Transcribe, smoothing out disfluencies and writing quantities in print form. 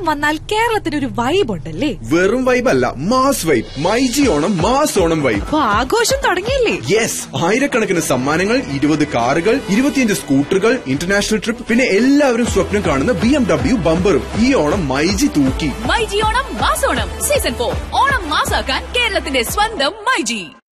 വന്നാൽ കേരളത്തിനൊരു വൈബ് ഉണ്ടല്ലേ? വെറും വൈബ് അല്ല, mass vibe. MyG Onam mass Onam vibe. അപ്പൊ ആഘോഷം തുടങ്ങിയില്ലേ? യെസ്, ആയിരക്കണക്കിന് സമ്മാനങ്ങൾ, 20 കാറുകൾ, 25 സ്കൂട്ടറുകൾ, ഇന്റർനാഷണൽ ട്രിപ്പ്, പിന്നെ എല്ലാവരും സ്വപ്നം കാണുന്ന BMW ബമ്പറും. ഈ ഓണം മൈജി തൂക്കി. മൈജി ഓണം മാസോണം സീസൺ 4 ഓണം മാസാക്കാൻ കേരളത്തിന്റെ സ്വന്തം മൈജി.